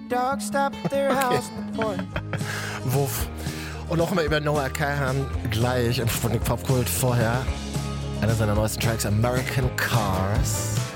Wuff. Und auch immer über Noah Kahan gleich im Sputnik Popkult vorher. Einer seiner neuesten Tracks, American Cars.